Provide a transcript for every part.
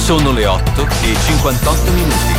Sono le 8:58.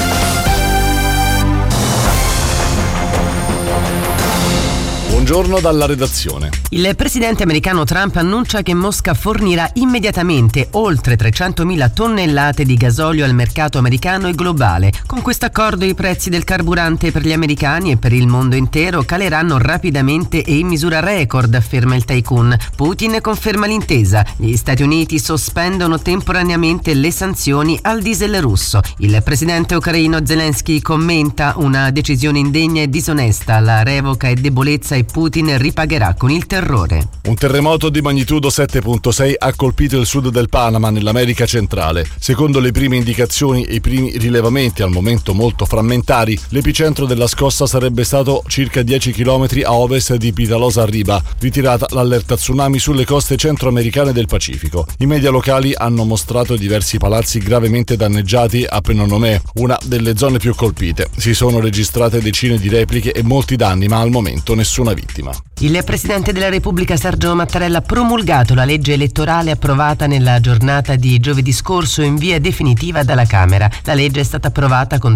Buongiorno dalla redazione. Il presidente americano Trump annuncia che Mosca fornirà immediatamente oltre 300.000 tonnellate di gasolio al mercato americano e globale. Con questo accordo i prezzi del carburante per gli americani e per il mondo intero caleranno rapidamente e in misura record, afferma il tycoon. Putin conferma l'intesa. Gli Stati Uniti sospendono temporaneamente le sanzioni al diesel russo. Il presidente ucraino Zelensky commenta: una decisione indegna e disonesta, la revoca è debolezza e Putin ripagherà con il terrore. Un terremoto di magnitudo 7.6 ha colpito il sud del Panama nell'America centrale. Secondo le prime indicazioni e i primi rilevamenti, al momento molto frammentari, l'epicentro della scossa sarebbe stato circa 10 km a ovest di Pitalosa Riba, ritirata l'allerta tsunami sulle coste centroamericane del Pacifico. I media locali hanno mostrato diversi palazzi gravemente danneggiati a Penonomé, una delle zone più colpite. Si sono registrate decine di repliche e molti danni, ma al momento nessuna vittima. Il presidente della Repubblica Sergio Mattarella ha promulgato la legge elettorale approvata nella giornata di giovedì scorso in via definitiva dalla Camera. La legge è stata approvata con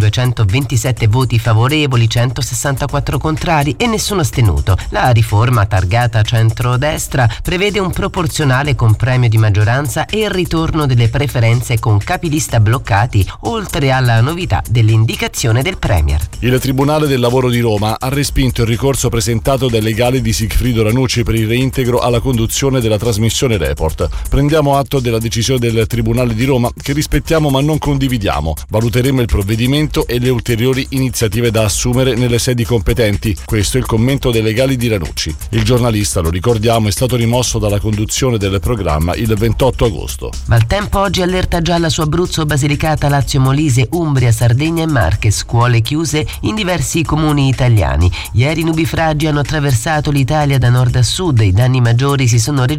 227 voti favorevoli, 164 contrari e nessuno astenuto. La riforma, targata centrodestra, prevede un proporzionale con premio di maggioranza e il ritorno delle preferenze con capilista bloccati, oltre alla novità dell'indicazione del premier. Il Tribunale del Lavoro di Roma ha respinto il ricorso presentato dai legali di Sigfrido Ranucci per il reintegro alla conduzione della trasmissione Report. Prendiamo atto della decisione del Tribunale di Roma, che rispettiamo ma non condividiamo. Valuteremo il provvedimento e le ulteriori iniziative da assumere nelle sedi competenti. Questo è il commento dei legali di Ranucci. Il giornalista, lo ricordiamo, è stato rimosso dalla conduzione del programma il 28 agosto. Maltempo oggi, allerta gialla su Abruzzo, Basilicata, Lazio, Molise, Umbria, Sardegna e Marche. Scuole chiuse in diversi comuni italiani. Ieri nubifragi hanno attraversato l'Italia da nord a sud. I danni maggiori si sono registrati